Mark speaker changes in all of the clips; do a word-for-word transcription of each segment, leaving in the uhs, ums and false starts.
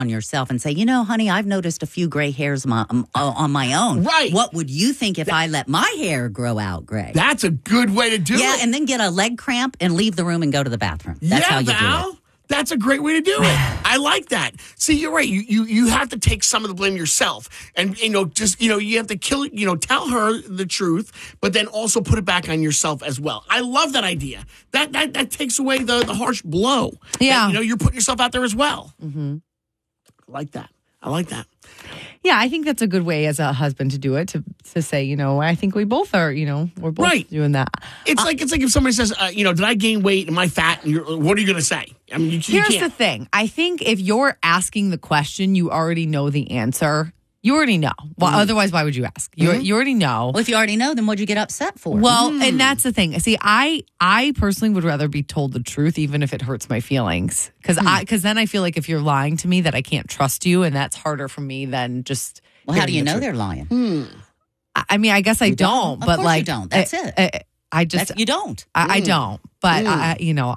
Speaker 1: on yourself and say, you know, honey, I've noticed a few gray hairs my, um, on my own.
Speaker 2: Right.
Speaker 1: What would you think if that, I let my hair grow out gray?
Speaker 2: That's a good way to do
Speaker 1: yeah,
Speaker 2: it.
Speaker 1: Yeah, and then get a leg cramp and leave the room and go to the bathroom. That's
Speaker 2: yeah,
Speaker 1: how you
Speaker 2: Val.
Speaker 1: do it.
Speaker 2: That's a great way to do it. I like that. See, you're right. You, you you have to take some of the blame yourself, and you know, just you know, you have to kill. You know, tell her the truth, but then also put it back on yourself as well. I love that idea. That that that takes away the the harsh blow.
Speaker 3: Yeah,
Speaker 2: and, you know, you're putting yourself out there as well.
Speaker 3: Mm-hmm.
Speaker 2: I like that. I like that.
Speaker 3: Yeah, I think that's a good way as a husband to do it, to to say, you know, I think we both are, you know, we're both
Speaker 2: right.
Speaker 3: doing that.
Speaker 2: It's uh, like it's like if somebody says, uh, you know, did I gain weight? Am I fat? And you're, what are you going to say? I mean, you, you
Speaker 3: Here's
Speaker 2: can't.
Speaker 3: the thing. I think if you're asking the question, you already know the answer. You already know. Well, mm. otherwise, why would you ask? You
Speaker 1: mm-hmm.
Speaker 3: you already know.
Speaker 1: Well, if you already know, then what'd you get upset for?
Speaker 3: Well,
Speaker 1: mm.
Speaker 3: and that's the thing. See, I I personally would rather be told the truth, even if it hurts my feelings, because mm. I because then I feel like if you're lying to me, that I can't trust you, and that's harder for me than just.
Speaker 1: Well, how do you
Speaker 3: the
Speaker 1: know
Speaker 3: truth.
Speaker 1: they're lying?
Speaker 3: Hmm. I, I mean, I guess I
Speaker 1: you
Speaker 3: don't,
Speaker 1: don't.
Speaker 3: but
Speaker 1: of
Speaker 3: like
Speaker 1: you don't. That's
Speaker 3: I,
Speaker 1: it.
Speaker 3: I, I just
Speaker 1: that's, you don't.
Speaker 3: I,
Speaker 1: mm.
Speaker 3: I don't, but
Speaker 2: mm.
Speaker 3: I, you know,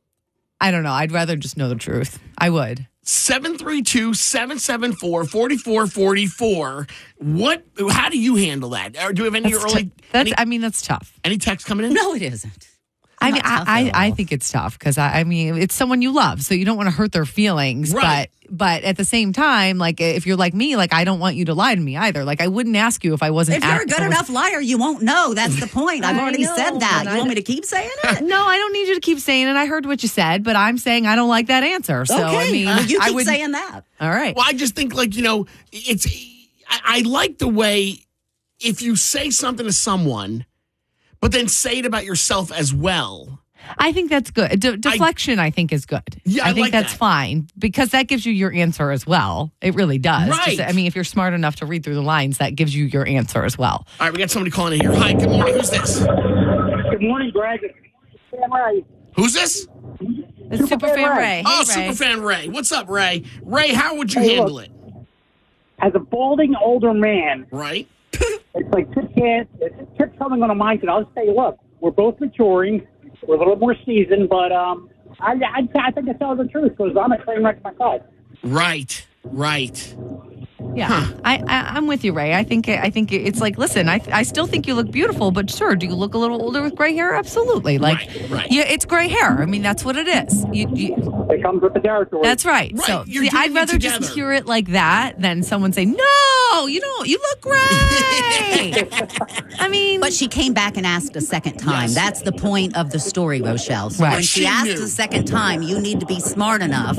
Speaker 3: I don't know. I'd rather just know the truth. I would.
Speaker 2: seven three two, seven seven four, four four four four. What? How do you handle that? Or do you have any
Speaker 3: that's
Speaker 2: early?
Speaker 3: T- that's.
Speaker 2: any,
Speaker 3: I mean, that's tough.
Speaker 2: Any text coming in?
Speaker 1: No, it isn't.
Speaker 3: I mean, I, I, I think it's tough because I, I mean, it's someone you love, so you don't want to hurt their feelings.
Speaker 2: Right.
Speaker 3: But, but at the same time, like if you're like me, like I don't want you to lie to me either. Like I wouldn't ask you if I wasn't.
Speaker 1: If you're a good
Speaker 3: was,
Speaker 1: enough liar, you won't know. That's the point. I've
Speaker 3: I
Speaker 1: already
Speaker 3: know,
Speaker 1: said that.
Speaker 3: but
Speaker 1: You
Speaker 3: I-
Speaker 1: want me to keep saying it?
Speaker 3: No, I don't need you to keep saying it. I heard what you said, but I'm saying I don't like that answer. So
Speaker 1: okay.
Speaker 3: I mean,
Speaker 1: well, you
Speaker 3: I
Speaker 1: keep
Speaker 3: would,
Speaker 1: saying that.
Speaker 3: All right.
Speaker 2: Well, I just think like you know, it's. I, I like the way if you say something to someone, but then say it about yourself as well.
Speaker 3: I think that's good. De- deflection, I, I think, is good.
Speaker 2: Yeah, I,
Speaker 3: I think
Speaker 2: like
Speaker 3: that's
Speaker 2: that.
Speaker 3: fine because that gives you your answer as well. It really does.
Speaker 2: Right.
Speaker 3: Just, I mean, if you're smart enough to read through the lines, that gives you your answer as well.
Speaker 2: All right, we got somebody calling in here. Hi, good morning. Who's this?
Speaker 4: Good morning, Greg. Sam Ray.
Speaker 2: Who's this?
Speaker 3: It's Superfan Ray. Ray.
Speaker 2: Oh,
Speaker 3: hey, Ray.
Speaker 2: Superfan Ray. What's up, Ray? Ray, how would you
Speaker 4: Hey,
Speaker 2: handle
Speaker 4: look.
Speaker 2: it?
Speaker 4: As a balding older man,
Speaker 2: Right.
Speaker 4: it's like Tip can't. Tip's coming on a mindset. I'll just say, look, we're both maturing. We're a little more seasoned, but um, I, I, I think I tell the truth because I'm a train wreck myself.
Speaker 2: Right. Right.
Speaker 3: Yeah,
Speaker 2: Huh.
Speaker 3: I, I, I'm with you, Ray. I think I think it's like, listen, I I still think you look beautiful, but sure, do you look a little older with gray hair? Absolutely. Like,
Speaker 2: Right, right.
Speaker 3: yeah, it's gray hair. I mean, that's what it is. You, you,
Speaker 4: It comes with the territory.
Speaker 3: that's right.
Speaker 2: Right,
Speaker 3: So
Speaker 2: you're
Speaker 3: see,
Speaker 2: doing
Speaker 3: I'd
Speaker 2: it
Speaker 3: rather
Speaker 2: together.
Speaker 3: just hear it like that than someone say, no, you don't. You look great. I mean,
Speaker 1: But she came back and asked a second time.
Speaker 2: Yes.
Speaker 1: That's the point of the story, Rochelle. So
Speaker 3: Right.
Speaker 1: when she,
Speaker 2: She
Speaker 1: asked
Speaker 2: knew.
Speaker 1: the second time, you need to be smart enough.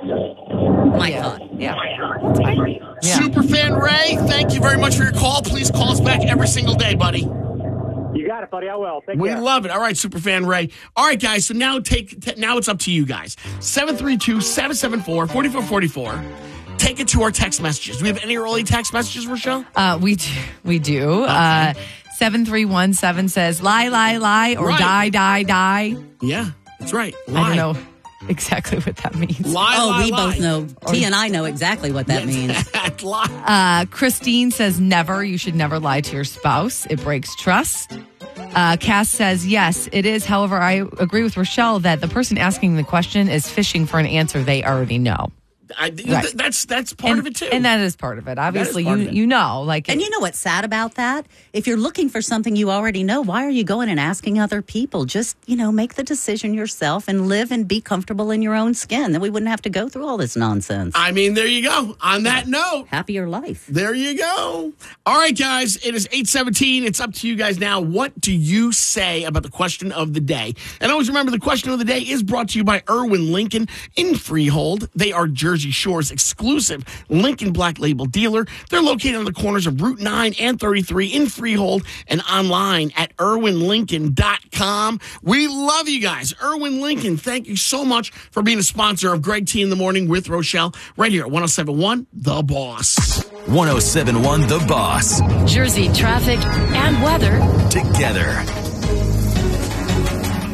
Speaker 1: My
Speaker 3: yeah,
Speaker 1: thought.
Speaker 3: yeah, that's fine. Yeah.
Speaker 2: Superfan Ray, thank you very much for your call. Please call us back every single day, buddy.
Speaker 4: You got it, buddy. I will. Take
Speaker 2: We
Speaker 4: care.
Speaker 2: love it. All right, Superfan Ray. All right, guys. So now take t- now it's up to you guys. seven three two, seven seven four, four four four four. Take it to our text messages. Do we have any early text messages, Rochelle?
Speaker 3: Uh, we do. We do. Uh, seven three one seven says, lie, lie, lie, or
Speaker 2: Right.
Speaker 3: die, die, die.
Speaker 2: Yeah, that's right.
Speaker 3: I
Speaker 2: Lie.
Speaker 3: don't know exactly what that means.
Speaker 2: Lie,
Speaker 1: Oh,
Speaker 2: lie,
Speaker 1: we
Speaker 2: lie.
Speaker 1: both know. T and I know exactly what that means.
Speaker 2: Lie.
Speaker 3: Uh, Christine says, never. You should never lie to your spouse. It breaks trust. Uh, Cass says, yes, it is. However, I agree with Rochelle that the person asking the question is fishing for an answer they already know.
Speaker 2: I, th-
Speaker 3: Right.
Speaker 2: That's that's part
Speaker 3: and,
Speaker 2: of it too.
Speaker 3: And that is part of it. Obviously,
Speaker 2: part
Speaker 3: you
Speaker 2: of it.
Speaker 3: you know, like,
Speaker 1: And you know what's sad about that? If you're looking for something you already know, why are you going and asking other people? Just, you know, make the decision yourself and live and be comfortable in your own skin. Then we wouldn't have to go through all this nonsense.
Speaker 2: I mean, there you go. On that note,
Speaker 1: Happier life.
Speaker 2: there you go. All right, guys. It is eight seventeen. It's up to you guys now. What do you say about the question of the day? And always remember, the question of the day is brought to you by Irwin Lincoln in Freehold. They are Jersey Shore's exclusive Lincoln Black Label dealer. They're located on the corners of Route nine and thirty-three in Freehold and online at irwin lincoln dot com. We love you guys. Irwin Lincoln, thank you so much for being a sponsor of Greg T in the Morning with Rochelle right here at one oh seven point one The Boss.
Speaker 5: one oh seven point one The Boss.
Speaker 6: Jersey traffic and weather.
Speaker 5: Together.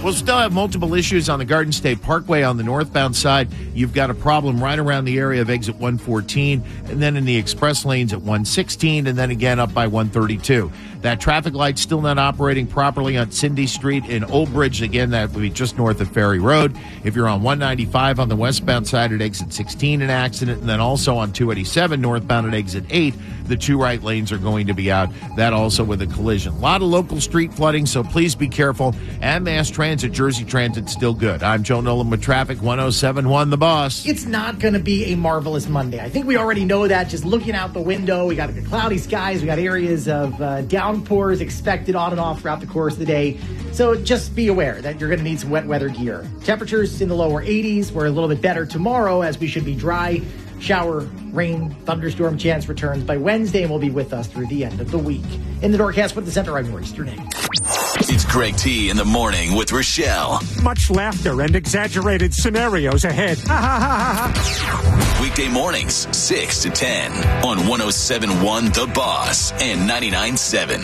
Speaker 6: We'll still have multiple issues on the Garden State Parkway on the northbound side. You've got a problem right around the area of exit one fourteen, and then in the express lanes at one sixteen, and then again up by one thirty-two. That traffic light's still not operating properly on Cindy Street in Old Bridge. Again, that would be just north of Ferry Road. If you're on one ninety-five on the westbound side at exit sixteen, an accident, and then also on two eighty-seven northbound at exit eight, the two right lanes are going to be out. That also with a collision. A lot of local street flooding, so please be careful. And mass transit, Jersey Transit, still good. I'm Joe Nolan with traffic, one oh seven point one The Boss.
Speaker 7: It's not going to be a marvelous Monday. I think we already know that. Just looking out the window, we got cloudy skies. We got areas of uh, downpours expected on and off throughout the course of the day. So just be aware that you're going to need some wet weather gear. Temperatures in the lower eighties. We're a little bit better tomorrow as we should be dry. Shower, rain, thunderstorm chance returns by Wednesday and will be with us through the end of the week. In the Doorcast with the Center, I'm Maurice Sternay.
Speaker 5: It's Greg T in the morning with Rochelle.
Speaker 8: Much laughter and exaggerated scenarios ahead.
Speaker 5: Weekday mornings, six to ten on one oh seven point one The Boss and ninety-nine point seven.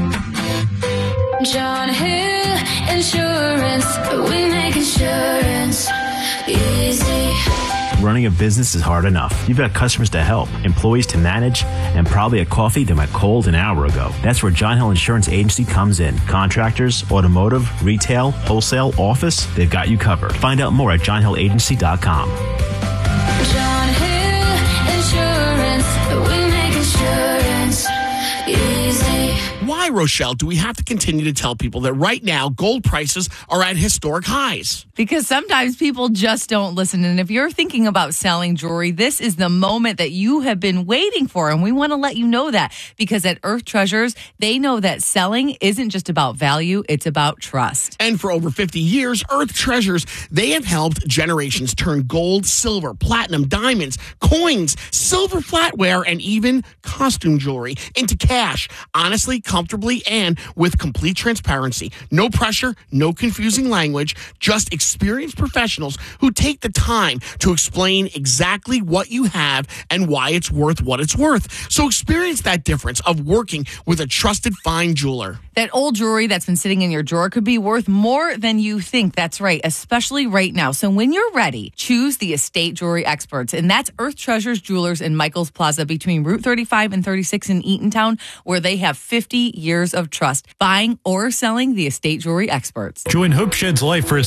Speaker 9: John Hill Insurance, we make insurance easy.
Speaker 10: Running a business is hard enough. You've got customers to help, employees to manage, and probably a coffee that might cold an hour ago. That's where John Hill Insurance Agency comes in. Contractors, automotive, retail, wholesale, office, they've got you covered. Find out more at john hill agency dot com.
Speaker 9: John Hill Insurance, we make insurance easy.
Speaker 2: Why, Rochelle, do we have to continue to tell people that right now gold prices are at historic highs?
Speaker 3: Because sometimes people just don't listen. And if you're thinking about selling jewelry, this is the moment that you have been waiting for. And we want to let you know that because at Earth Treasures, they know that selling isn't just about value, it's about trust.
Speaker 2: And for over fifty years, Earth Treasures, they have helped generations turn gold, silver, platinum, diamonds, coins, silver flatware, and even costume jewelry into cash. Honestly, comfortably, and with complete transparency. No pressure, no confusing language, just experienced professionals who take the time to explain exactly what you have and why it's worth what it's worth. So experience that difference of working with a trusted fine jeweler.
Speaker 3: That old jewelry that's been sitting in your drawer could be worth more than you think. That's right, especially right now. So when you're ready, choose the estate jewelry experts. And that's Earth Treasures Jewelers in Michaels Plaza between Route thirty-five and thirty-six in Eatontown, where they have fifty years of trust buying or selling the estate jewelry experts.
Speaker 8: Join Hope Shed's Life for a